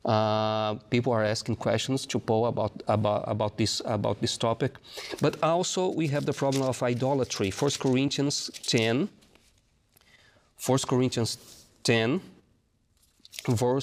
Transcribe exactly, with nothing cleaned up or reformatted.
Uh, people are asking questions to Paul about, about, about, this, about this topic. But also we have the problem of idolatry. First Corinthians ten, First Corinthians ten, verse